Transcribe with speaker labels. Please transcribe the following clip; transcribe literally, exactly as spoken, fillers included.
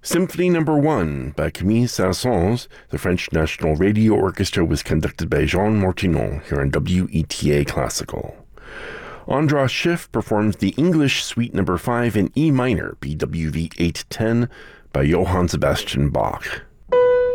Speaker 1: Symphony Number One by Camille Saint-Saëns. The French National Radio Orchestra was conducted by Jean Mortinon here on W E T A Classical. Andras Schiff performs the English Suite Number Five in E minor, B W V eight ten, by Johann Sebastian Bach.